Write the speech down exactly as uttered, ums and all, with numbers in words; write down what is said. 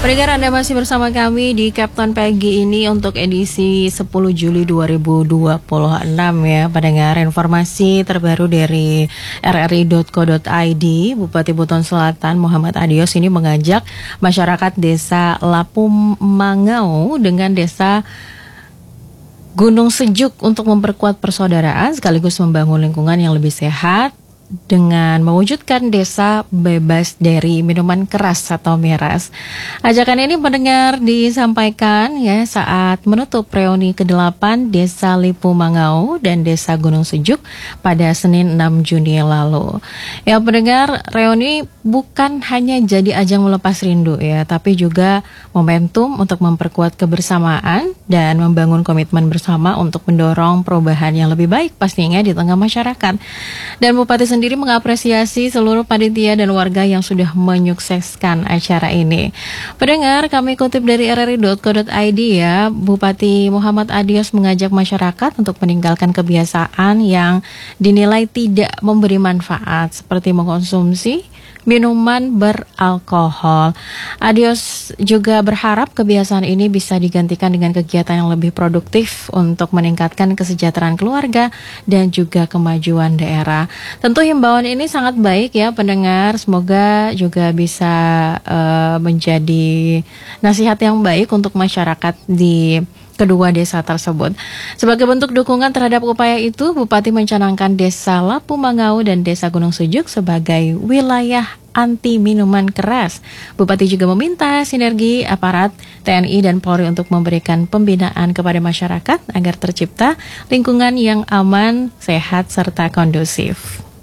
Pendengar, Anda masih bersama kami di Kapten Pagi ini untuk edisi sepuluh Juli dua ribu dua puluh enam ya. Pendengar, informasi terbaru dari r r i dot co dot i d, Bupati Buton Selatan Muhammad Adios ini mengajak masyarakat Desa Lapumangau dengan Desa Gunung Sejuk untuk memperkuat persaudaraan sekaligus membangun lingkungan yang lebih sehat dengan mewujudkan desa bebas dari minuman keras atau miras. Ajakan ini mendengar disampaikan ya saat menutup reuni kedelapan Desa Lapumangau dan Desa Gunung Sejuk pada Senin enam Juni lalu. Ya pendengar, reuni bukan hanya jadi ajang melepas rindu ya, tapi juga momentum untuk memperkuat kebersamaan dan membangun komitmen bersama untuk mendorong perubahan yang lebih baik pastinya di tengah masyarakat. Dan Bupati sendiri mengapresiasi seluruh panitia dan warga yang sudah menyukseskan acara ini. Pendengar, kami kutip dari r r i dot co dot i d ya, Bupati Muhammad Adios mengajak masyarakat untuk meninggalkan kebiasaan yang dinilai tidak memberi manfaat seperti mengkonsumsi minuman beralkohol. Adios juga berharap kebiasaan ini bisa digantikan dengan kegiatan yang lebih produktif untuk meningkatkan kesejahteraan keluarga dan juga kemajuan daerah. Tentu himbauan ini sangat baik ya pendengar, semoga juga bisa uh, menjadi nasihat yang baik untuk masyarakat di kedua desa tersebut. Sebagai bentuk dukungan terhadap upaya itu, Bupati mencanangkan Desa Lapumangau dan Desa Gunung Sejuk sebagai wilayah anti minuman keras. Bupati juga meminta sinergi aparat T N I dan Polri untuk memberikan pembinaan kepada masyarakat agar tercipta lingkungan yang aman, sehat, serta kondusif.